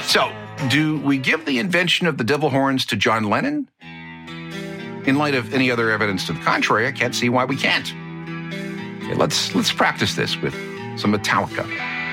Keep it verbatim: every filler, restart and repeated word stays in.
So, do we give the invention of the devil horns to John Lennon? In light of any other evidence to the contrary, I can't see why we can't. Okay, let's let's practice this with some Metallica.